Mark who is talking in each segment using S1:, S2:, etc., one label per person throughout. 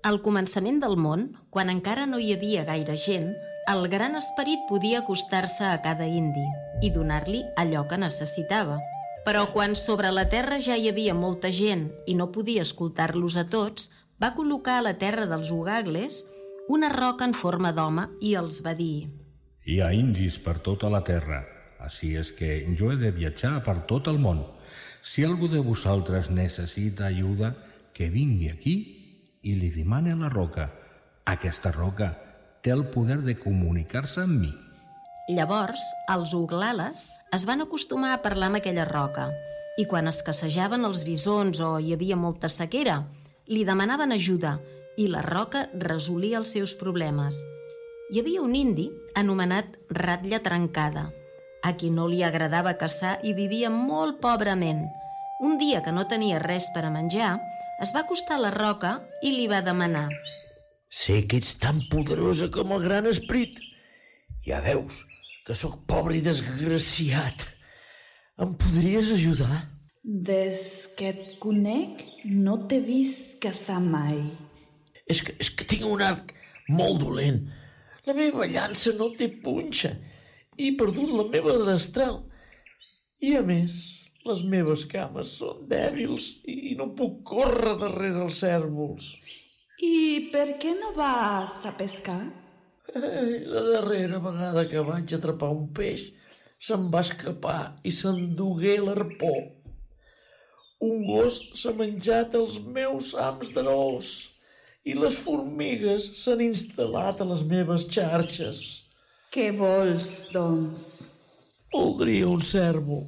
S1: Al començament del món, quan encara no hi havia gaire gent, el Gran Esperit podia acostar-se a cada indi i donar-li allò que necessitava. Però quan sobre la terra ja hi havia molta gent i no podia escoltar-los a tots, va col·locar a la terra dels Ugagles una roca en forma d'home i els va dir:
S2: Hi ha indis per tota la terra, així és que jo he de viatjar per tot el món. Si algú de vosaltres necessita ajuda, que vingui aquí i li demane a la roca. Aquesta roca té el poder de comunicar-se amb mi.
S1: Llavors, els Uglales es van acostumar a parlar amb aquella roca i quan escassejaven els bisons o hi havia molta sequera, li demanaven ajuda i la roca resolia els seus problemes. Hi havia un indi anomenat Ratlla Trencada, a qui no li agradava caçar i vivia molt pobrament. Un dia que no tenia res per a menjar, es va acostar a la roca i li va demanar:
S3: Sé que ets tan poderosa com el Gran Esperit. Ja veus que sóc pobre i desgraciat. Em podries ajudar?
S4: Des que et conec, no t'he vist caçar mai.
S3: És que tinc un arc molt dolent. La meva llança no té punxa i he perdut la meva destral. I a més, les meves cames són dèbils i no puc córrer darrere els cérvols.
S4: I per què no vas a pescar?
S3: La darrera vegada que vaig atrapar un peix se'm va escapar i s'endugué l'arpó. Un gos s'ha menjat els meus hams d'arròs i les formigues s'han instal·lat a les meves xarxes.
S4: Què vols, doncs?
S3: Voldria un cérvol.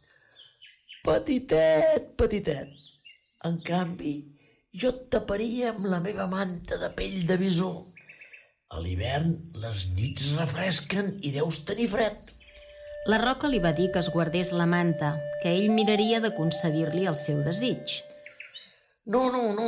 S3: Petitet, petitet. En canvi, jo et taparia amb la meva manta de pell de bisó. A l'hivern les nits refresquen i deus tenir fred.
S1: La roca li va dir que es guardés la manta, que ell miraria de concedir-li el seu desig.
S3: No.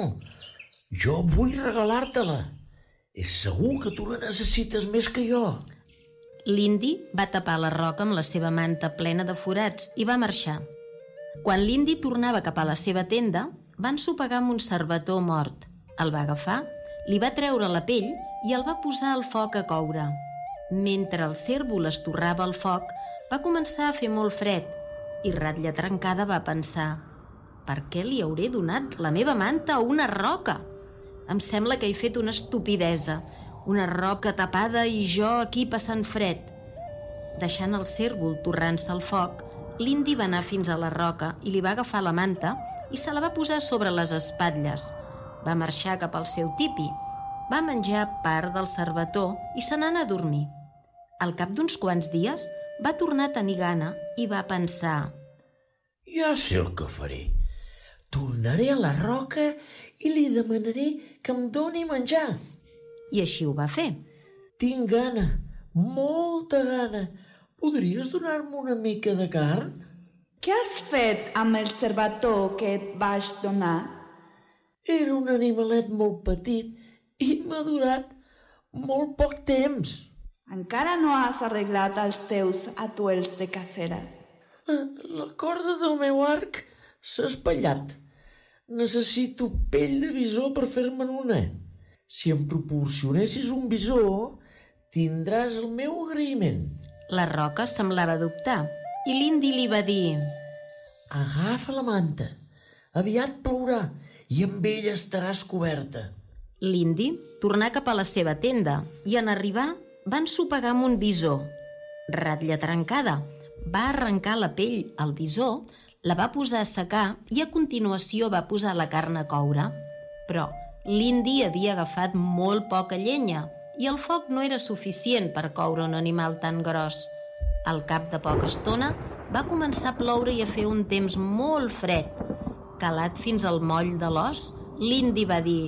S3: Jo vull regalar-te-la. És segur que tu la necessites més que jo.
S1: L'indi va tapar la roca amb la seva manta plena de forats i va marxar. Quan l'indi tornava cap a la seva tenda, va ensopegar amb un cervató mort. El va agafar, li va treure la pell i el va posar al foc a coure. Mentre el cérvol es torrava al foc, va començar a fer molt fred i Ratlla Trencada va pensar: per què li hauré donat la meva manta a una roca? Em sembla que he fet una estupidesa. Una roca tapada i jo aquí passant fred. Deixant el cérvol torrant-se al foc, l'indi va anar fins a la roca i li va agafar la manta i se la va posar sobre les espatlles. Va marxar cap al seu tipi. Va menjar part del cervató i se n'anà a dormir. Al cap d'uns quants dies va tornar a tenir gana i va pensar:
S3: Ja sé el que faré. Tornaré a la roca i li demanaré que em doni menjar.
S1: I així ho va fer.
S3: Tinc gana, molta gana. Podries donar-me una mica de carn?
S4: Què has fet amb el cervató que et vaig donar?
S3: Era un animalet molt petit i m'ha durat molt poc temps.
S4: Encara no has arreglat els teus atuells de cacera.
S3: La corda del meu arc s'ha espatllat. Necessito pell de bisó per fer-me'n una. Si em proporcionessis un bisó, tindràs el meu agraïment.
S1: La roca semblava dubtar i l'indi li va dir:
S3: Agafa la manta. Aviat plourà i amb ella estaràs coberta.
S1: L'indi tornà cap a la seva tenda i en arribar va ensopegar amb un bisó. Ratlla Trencada va arrencar la pell al bisó, la va posar a secar i a continuació va posar la carn a coure. Però l'indi havia agafat molt poca llenya i el foc no era suficient per coure un animal tan gros. Al cap de poca estona va començar a ploure i a fer un temps molt fred. Calat fins al moll de l'os, l'indi va dir: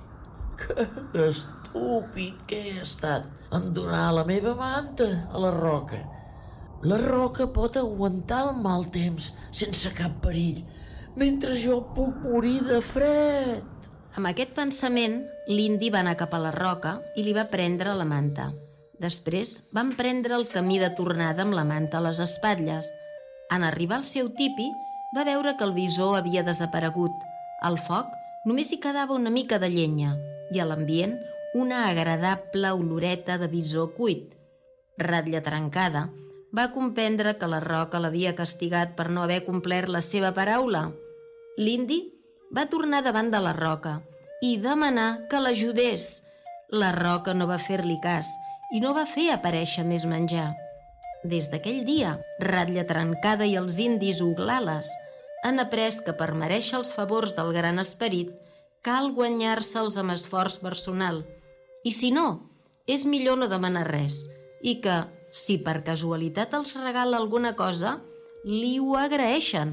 S3: Que estúpid que he estat en donar la meva manta a la roca. La roca pot aguantar el mal temps sense cap perill, mentre jo puc morir de fred.
S1: Amb aquest pensament, l'indi va anar cap a la roca i li va prendre la manta. Després van prendre el camí de tornada amb la manta a les espatlles. En arribar al seu tipi, va veure que el bisó havia desaparegut. Al foc només hi quedava una mica de llenya. i a l'ambient una agradable oloreta de visó cuit. Ratlla trencada va comprendre que la roca l'havia castigat per no haver complert la seva paraula. L'indi va tornar davant de la roca i demanar que l'ajudés. La roca no va fer-li cas i no va fer aparèixer més menjar. Des d'aquell dia, Ratlla trencada i els indis uglales han après que per merèixer els favors del gran esperit cal guanyar-se'ls amb esforç personal. I si no, és millor no demanar res i que, si per casualitat els regala alguna cosa, li ho agraeixen.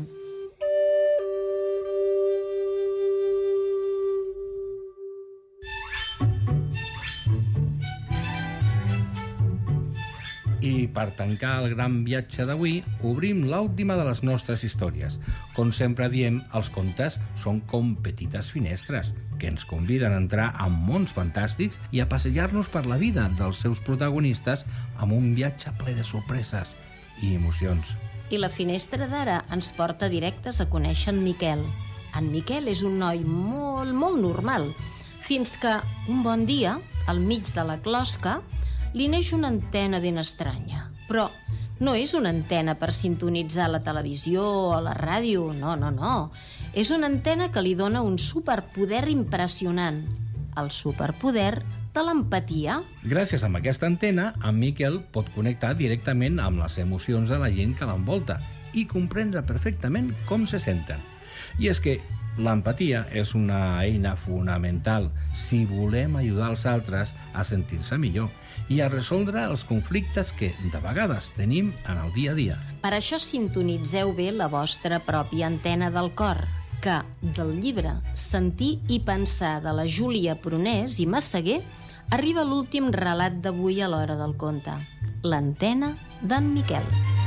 S2: I per tancar el gran viatge d'avui, obrim l'última de les nostres històries. Com sempre diem, els contes són com petites finestres que ens conviden a entrar en mons fantàstics i a passejar-nos per la vida dels seus protagonistes amb un viatge ple de sorpreses i emocions.
S1: I la finestra d'ara ens porta directes a conèixer en Miquel. En Miquel és un noi molt normal, fins que un bon dia, al mig de la closca, li neix una antena ben estranya. Però no és una antena per sintonitzar la televisió o la ràdio, no. És una antena que li dona un superpoder impressionant, el superpoder de l'empatia.
S2: Gràcies a aquesta antena, en Miquel pot connectar directament amb les emocions de la gent que l'envolta i comprendre perfectament com se senten. I és que l'empatia és una eina fonamental si volem ajudar els altres a sentir-se millor i a resoldre els conflictes que de vegades tenim en el dia a dia.
S1: Per això sintonitzeu bé la vostra pròpia antena del cor, que del llibre Sentir i pensar de la Júlia Prunés i Massaguer arriba l'últim relat d'avui a l'hora del conte, l'antena d'en Miquel.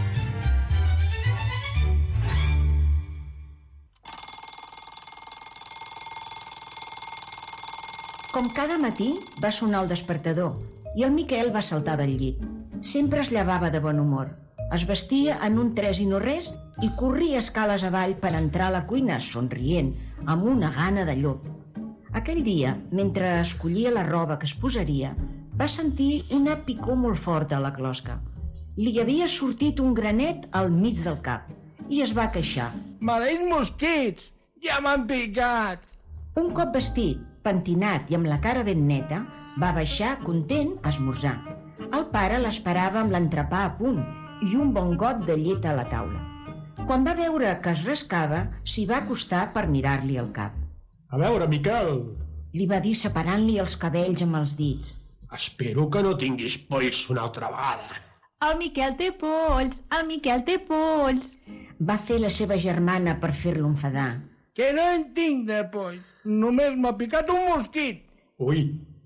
S5: Com cada matí va sonar el despertador i el Miquel va saltar del llit. Sempre es llevava de bon humor. Es vestia en un tres i no res i corria escales avall per entrar a la cuina somrient, amb una gana de llop. Aquell dia, mentre escollia la roba que es posaria, va sentir una picor molt forta a la closca. Li havia sortit un granet al mig del cap i es va queixar.
S6: Maleïts mosquits! Ja m'han picat!
S5: Un cop vestit, pentinat i amb la cara ben neta, va baixar content a esmorzar. El pare l'esperava amb l'entrepà a punt i un bon got de llet a la taula. Quan va veure que es rascava, s'hi va acostar per mirar-li el cap.
S7: A veure, Miquel,
S5: Li va dir separant-li els cabells amb els dits.
S7: espero que no tinguis polls una altra vegada.
S4: El Miquel té polls, el Miquel té polls.
S5: Va fer la seva germana per fer-lo enfadar.
S6: Que no en tinc de polls. Només m'ha picat un mosquit.
S7: Ui,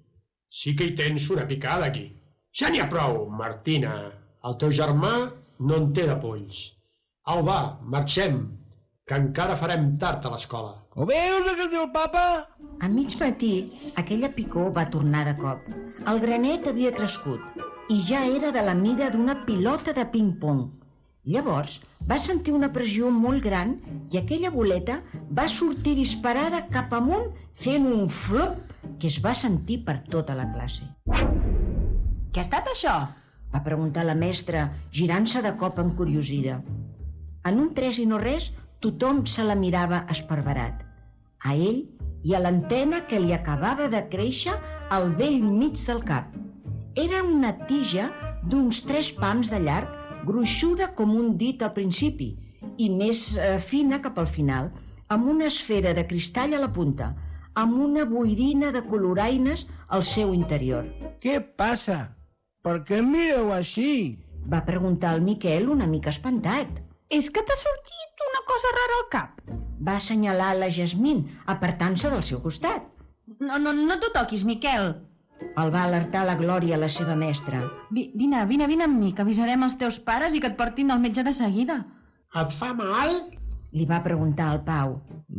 S7: sí que hi tens una picada aquí. Ja n'hi ha prou, Martina. El teu germà no en té de polls. Au, va, marxem, que encara farem tard a l'escola.
S6: Ho veus el que diu el papa?
S5: A mig matí, aquella picor va tornar de cop. El granet havia crescut i ja era de la mida d'una pilota de ping-pong. Llavors va sentir una pressió molt gran i aquella boleta va sortir disparada cap amunt fent un flop que es va sentir per tota la classe.
S4: Què ha estat això?
S5: Va preguntar la mestra, girant-se de cop encuriosida. En un tres i no res, tothom se la mirava esparverat. A ell i a l'antena que li acabava de créixer al bell mig del cap. Era una tija d'uns 3 pams de llarg, gruixuda com un dit al principi i més fina cap al final, amb una esfera de cristall a la punta, amb una boirina de coloraines al seu interior.
S6: Què passa? Per què em mireu així?
S5: Va preguntar el Miquel una mica espantat.
S4: És que t'ha sortit una cosa rara al cap.
S5: Va assenyalar la Jasmine, apartant-se del seu costat.
S4: No t'ho toquis, Miquel.
S5: El va alertar la Glòria, la seva mestra.
S4: Vine amb mi, que avisarem els teus pares i que et portin al metge de seguida.
S7: Et fa mal?
S5: Li va preguntar el Pau.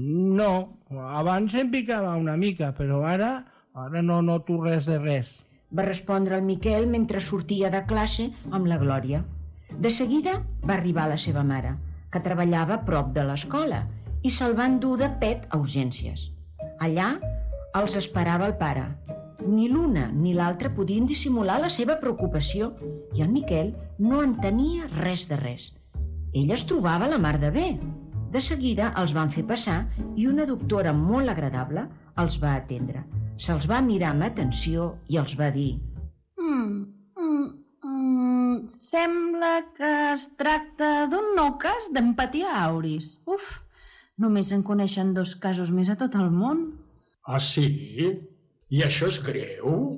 S6: No, abans em picava una mica, però ara no noto res de res.
S5: Va respondre el Miquel mentre sortia de classe amb la Glòria. De seguida va arribar la seva mare, que treballava a prop de l'escola, i se'l van dur de pet a urgències. Allà els esperava el pare. Ni l'una ni l'altra podien dissimular la seva preocupació i el Miquel no entenia res de res. Ell es trobava a la mar de bé. De seguida els van fer passar i una doctora molt agradable els va atendre. Se'ls va mirar amb atenció i els va dir:
S4: Sembla que es tracta d'un nou cas d'empatia auris. Només en coneixen 2 casos més a tot el món.
S7: Ah, sí? I això és greu?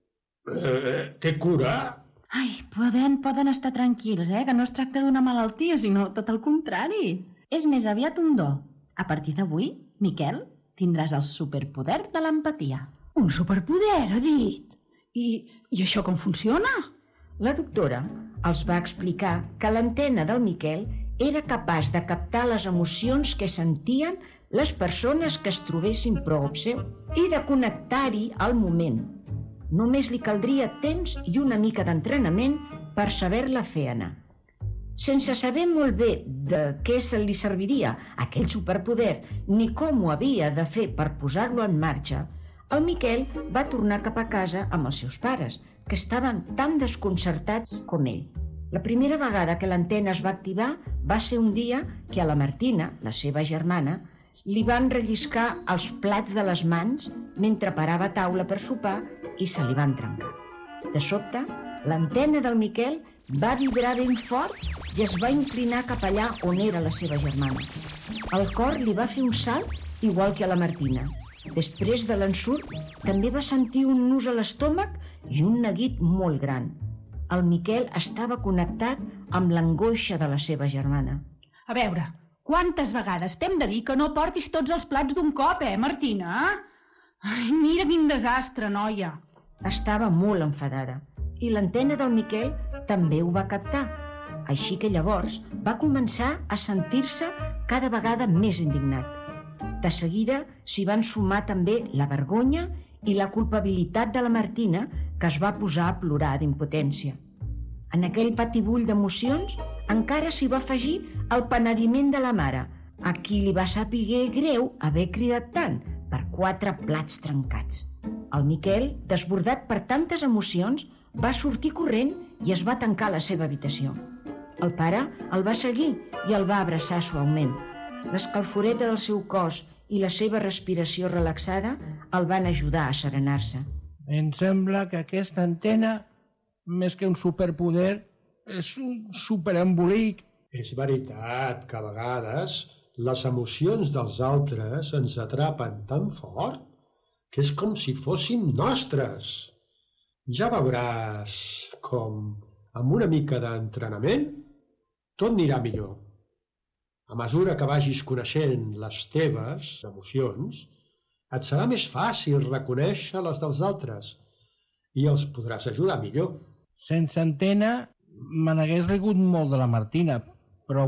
S7: Té cura?
S4: Ai, poden estar tranquils, que no es tracta d'una malaltia, sinó tot el contrari. És més aviat un do. A partir d'avui, Miquel, tindràs el superpoder de l'empatia.
S8: Un superpoder, ha dit? I això com funciona?
S5: La doctora els va explicar que l'antena del Miquel era capaç de captar les emocions que sentien les persones que es trobessin prop seu i de connectar-hi al moment. Només li caldria temps i una mica d'entrenament per saber-la fer anar. Sense saber molt bé de què se li serviria aquell superpoder ni com ho havia de fer per posar-lo en marxa, el Miquel va tornar cap a casa amb els seus pares, que estaven tan desconcertats com ell. La primera vegada que l'antena es va activar va ser un dia que a la Martina, la seva germana, li van relliscar els plats de les mans mentre parava a taula per sopar i se li van trencar. De sobte, l'antena del Miquel va vibrar ben fort i es va inclinar cap allà on era la seva germana. El cor li va fer un salt igual que a la Martina. Després de l'ensurt, també va sentir un nus a l'estómac i un neguit molt gran. El Miquel estava connectat amb l'angoixa de la seva germana.
S8: A veure, quantes vegades t'hem de dir que no portis tots els plats d'un cop, Martina? Ai, mira quin desastre, noia.
S5: Estava molt enfadada i l'antena del Miquel també ho va captar. Així que llavors va començar a sentir-se cada vegada més indignat. De seguida s'hi van sumar també la vergonya i la culpabilitat de la Martina, que es va posar a plorar d'impotència. En aquell batibull d'emocions encara s'hi va afegir el penediment de la mare, a qui li va saber greu haver cridat tant per 4 plats trencats. El Miquel, desbordat per tantes emocions, va sortir corrent i es va tancar a la seva habitació. El pare el va seguir i el va abraçar suaument. L'escalforeta del seu cos i la seva respiració relaxada el van ajudar a serenar-se.
S6: Em sembla que aquesta antena, més que un superpoder, és un superembolic.
S7: És veritat que a vegades les emocions dels altres ens atrapen tan fort que és com si fóssim nostres. Ja veuràs com, amb una mica d'entrenament, tot anirà millor. A mesura que vagis coneixent les teves emocions, et serà més fàcil reconèixer les dels altres i els podràs ajudar millor.
S6: Sense antena me n'hagués rigut molt de la Martina, però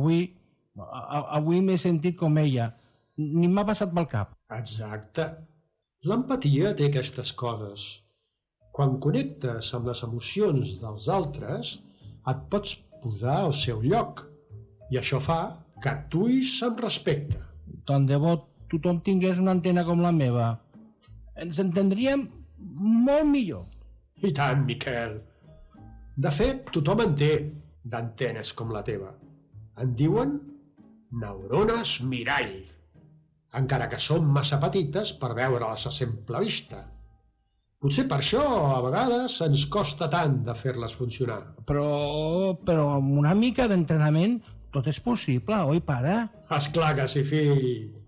S6: avui m'he sentit com ella. Ni m'ha passat pel cap.
S7: Exacte. L'empatia té aquestes coses. Quan connectes amb les emocions dels altres, et pots posar al seu lloc i això fa que actuïs amb respecte.
S6: Tant de bo tothom tingués una antena com la meva. Ens entendríem molt millor.
S7: I tant, Miquel. De fet, tothom en té d'antenes com la teva. En diuen neurones mirall, encara que són massa petites per veure-les a simple vista. Potser per això a vegades ens costa tant de fer-les funcionar.
S6: Però amb una mica d'entrenament tot és possible, oi, pare?
S7: Esclar que sí, fill.